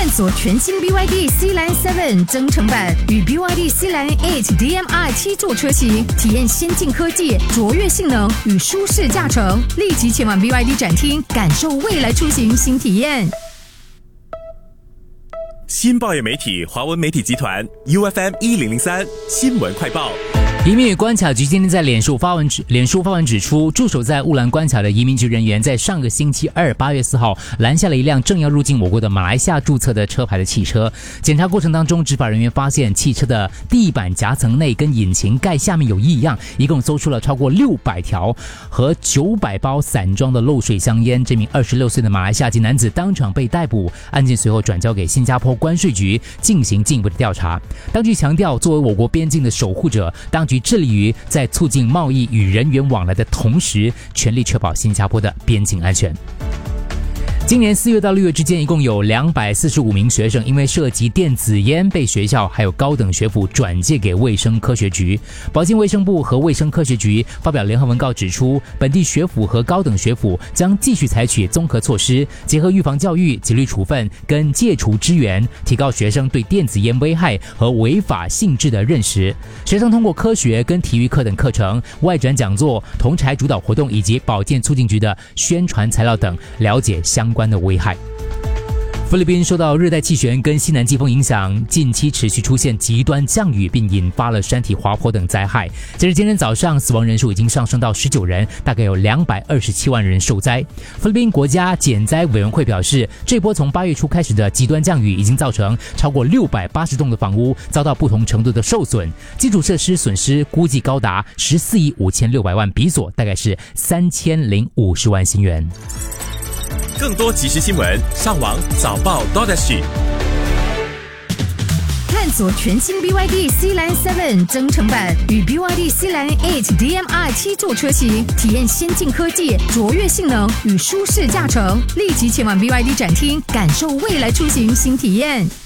探索全新 BYD Sealand 7增程版与 BYD Sealand 8 DM-i 7座车型，体验先进科技、卓越性能与舒适驾乘。立即前往 BYD 展厅，感受未来出行新体验。 新报业媒体华文媒体集团 UFM1003 新闻快报。 移民与关卡局今天在脸书发文指出，驻守在乌兰关卡的移民局人员在上个星期二8月4号拦下了一辆正要入境我国的马来西亚注册的车牌的汽车。检查过程当中，执法人员发现汽车的地板夹层内跟引擎盖下面有异样，一共搜出了超过600条和900包散装的漏水香烟。这名26岁的马来西亚籍男子当场被逮捕，案件随后转交给新加坡关税局进行进一步的调查。当局强调，作为我国边境的守护者，当局致力于在促进贸易与人员往来的同时，全力确保新加坡的边境安全。今年4月到6月之间，一共有245名学生因为涉及电子烟被学校还有高等学府转介给卫生科学局。保健卫生部和卫生科学局发表联合文告指出，本地学府和高等学府将继续采取综合措施，结合预防教育、纪律处分跟戒除支援，提高学生对电子烟危害和违法性质的认识。学生通过科学跟体育课等课程、外展讲座、同侪主导活动以及保健促进局的宣传材料等，了解相关的危害。菲律宾受到热带气旋跟西南季风影响，近期持续出现极端降雨，并引发了山体滑坡等灾害。截至今天早上，死亡人数已经上升到19人，大概有227万人受灾。菲律宾国家减灾委员会表示，这波从8月初开始的极端降雨已经造成超过680栋的房屋遭到不同程度的受损，基础设施损失估计高达14亿5600万比索，大概是3050万新元。 更多即时新闻，上网早报 .SG。 探索全新 BYD Sealand 7增程版与 BYD Sealand 8 DM-i 7座车型，体验先进科技、卓越性能与舒适驾乘。立即前往 BYD 展厅，感受未来出行新体验。